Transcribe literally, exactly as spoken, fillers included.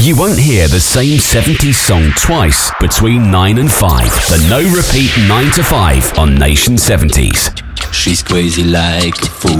You won't hear the same seventies song twice between nine and five. The No Repeat nine to five on Nation seventies. She's crazy like a fool.